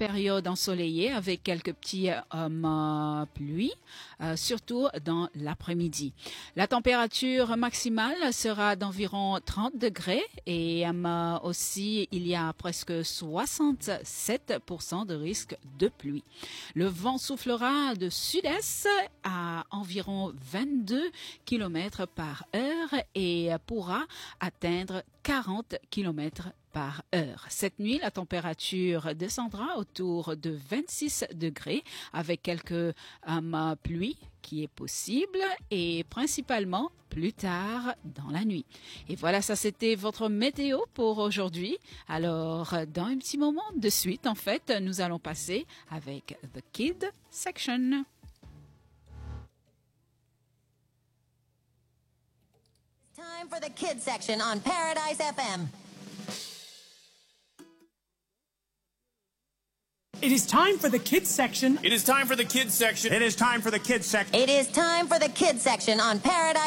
période ensoleillée avec quelques petits pluies, surtout dans l'après-midi. La température maximale sera d'environ 30 degrés et aussi il y a presque 67% de risque de pluie. Le vent soufflera de sud-est à environ 22 km par heure et pourra atteindre 40 km par heure. Cette nuit, la température descendra autour de 26 degrés avec quelques pluies qui est possible et principalement plus tard dans la nuit. Et voilà, ça c'était votre météo pour aujourd'hui. Alors, dans un petit moment de suite, en fait, nous allons passer avec The Kid Section. Time for the Kids Section on Paradise FM. It is time for the kids section. It is time for the kids section. It is time for the kids section. It is time for the Kids Section on Paradise